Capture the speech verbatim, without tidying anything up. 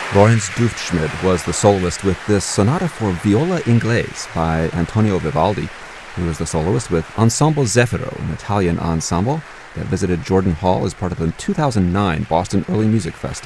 Lorenz Duftschmidt was the soloist with this sonata for viola inglese by Antonio Vivaldi. He was the soloist with Ensemble Zeffiro, an Italian ensemble that visited Jordan Hall as part of the two thousand nine Boston Early Music Festival.